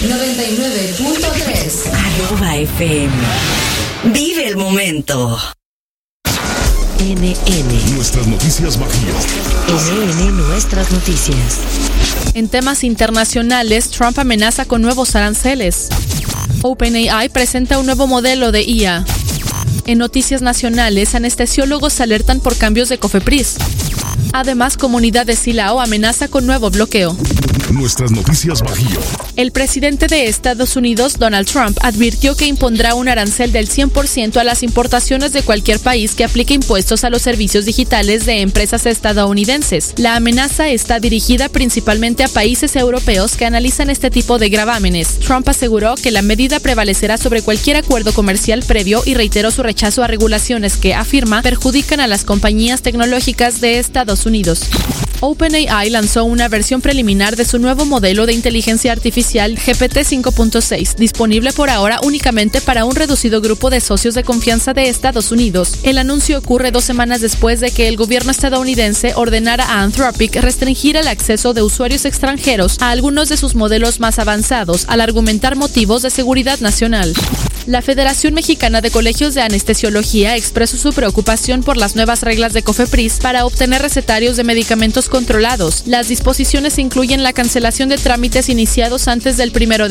99.3 @FM. Vive el momento. NN. Nuestras noticias bajías. NN Nuestras noticias. En temas internacionales, Trump amenaza con nuevos aranceles. OpenAI presenta un nuevo modelo de IA. En noticias nacionales, anestesiólogos alertan por cambios de COFEPRIS. Además, comunidad de Silao amenaza con nuevo bloqueo. Nuestras noticias Bajío. El presidente de Estados Unidos, Donald Trump, advirtió que impondrá un arancel del 100% a las importaciones de cualquier país que aplique impuestos a los servicios digitales de empresas estadounidenses. La amenaza está dirigida principalmente a países europeos que analizan este tipo de gravámenes. Trump aseguró que la medida prevalecerá sobre cualquier acuerdo comercial previo y reiteró su rechazo a regulaciones que, afirma, perjudican a las compañías tecnológicas de Estados Unidos. OpenAI lanzó una versión preliminar de su nuevo modelo de inteligencia artificial GPT 5.6, disponible por ahora únicamente para un reducido grupo de socios de confianza de Estados Unidos. El anuncio ocurre 2 semanas después de que el gobierno estadounidense ordenara a Anthropic restringir el acceso de usuarios extranjeros a algunos de sus modelos más avanzados, al argumentar motivos de seguridad nacional. La Federación Mexicana de Colegios de Anestesiología expresó su preocupación por las nuevas reglas de COFEPRIS para obtener recetarios de medicamentos controlados. Las disposiciones incluyen la cancelación de trámites iniciados antes del 1